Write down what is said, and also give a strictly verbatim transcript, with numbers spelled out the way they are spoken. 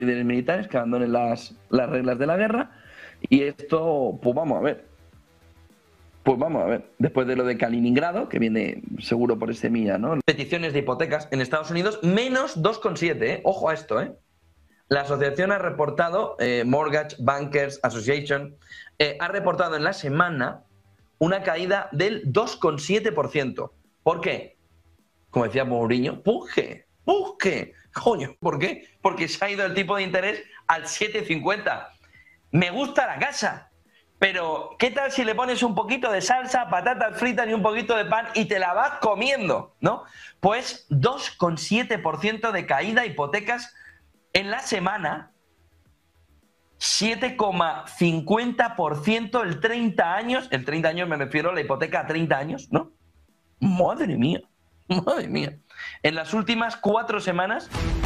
líderes militares que abandonen las, las reglas de la guerra. Y esto, pues vamos a ver. Pues vamos a ver. Después de lo de Kaliningrado, que viene seguro por ese mía, ¿no? Peticiones de hipotecas en Estados Unidos, menos dos coma siete, ¿eh? Ojo a esto, ¿eh? La asociación ha reportado, eh, Mortgage Bankers Association, eh, ha reportado en la semana una caída del dos coma siete por ciento. ¿Por qué? Como decía Mourinho, ¡puje! ¡puje! Coño, ¿por qué? Porque se ha ido el tipo de interés al siete coma cincuenta. Me gusta la casa, pero ¿qué tal si le pones un poquito de salsa, patatas fritas y un poquito de pan y te la vas comiendo, ¿no? Pues dos coma siete por ciento de caída hipotecas en la semana, siete coma cincuenta por ciento el treinta años, el treinta años me refiero a la hipoteca a treinta años, ¿no? Madre mía, madre mía. En las últimas cuatro semanas